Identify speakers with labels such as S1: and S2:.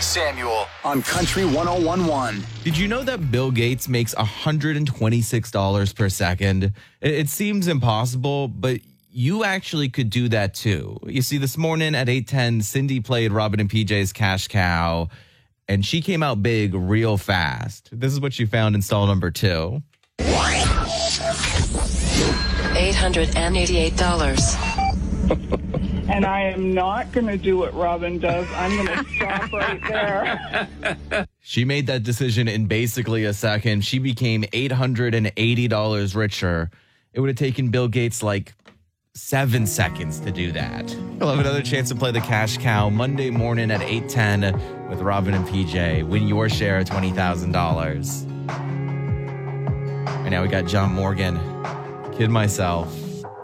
S1: Samuel on Country 101.1.
S2: Did you know that Bill Gates makes $126 per second? It seems impossible, but you actually could do that too. You see, this morning at 8:10, Cindy played Robin and PJ's Cash Cow, and she came out big real fast. This is what she found in stall number 2.
S3: $888.
S4: And I am not going to do what Robin does. I'm going to stop right there.
S2: She made that decision in basically a second. She became $880 richer. It would have taken Bill Gates like 7 seconds to do that. You'll have another chance to play the Cash Cow Monday morning at 8:10 with Robin and PJ. Win your share of $20,000. Right now we got John Morgan, Kid Myself.